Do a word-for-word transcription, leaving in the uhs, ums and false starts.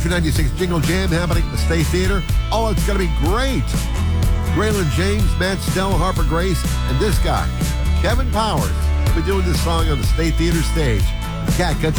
ninety-six Jingle Jam happening at the State Theater. Oh, it's going to be great. Graylin James, Matt Stell, Harper Grace, and this guy, Kevin Powers, will be doing this song on the State Theater stage. Cat Country